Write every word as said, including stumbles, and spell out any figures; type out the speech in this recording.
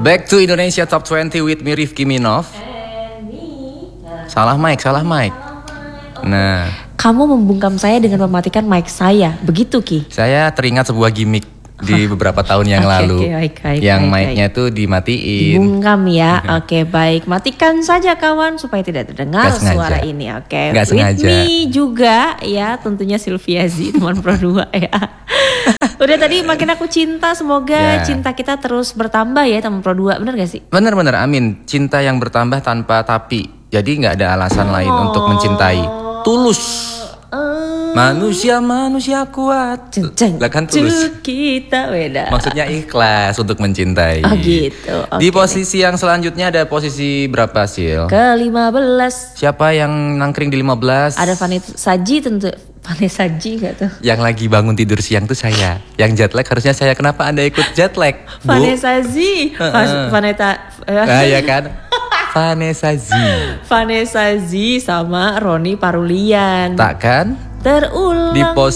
Back to Indonesia Top twenty with me Rifki Minov. Salah mic, salah mic. Nah, Kamu membungkam saya dengan mematikan mic saya, begitu Ki? saya teringat sebuah gimmick di beberapa tahun yang Oke, lalu, oke, baik, baik, yang baik, mic-nya tuh dimatiin. Bungkam ya, oke baik. Matikan saja kawan supaya tidak terdengar Nggak sengaja. suara ini, oke. Nggak With sengaja. me juga ya, tentunya Sylvia Z, teman Pro dua ya. Udah tadi makin aku cinta, semoga Ya. cinta kita terus bertambah ya teman Pro dua, bener gak sih? Bener-bener, amin. Cinta yang bertambah tanpa tapi. Jadi nggak ada alasan lain untuk mencintai. Tulus. Manusia manusia kuat. Ceng, ceng, Lah kan tulus. cuk, kita beda. Maksudnya ikhlas untuk mencintai. Oh gitu. Di oke posisi yang selanjutnya ada posisi berapa Sil? deh. Ke lima belas Siapa yang nangkring di lima belas? ada Vanessa Saji tentu. Vanessa Saji gak tuh? Yang lagi bangun tidur siang tuh saya. Yang jet lag harusnya saya. Kenapa Anda ikut jet lag? Bu? Vanessa Z. Vas- Vanessa Ah, ya kan? Vanessa Z. Vanessa Z sama Roni Parulian. Tak kan? Terulang Di posisi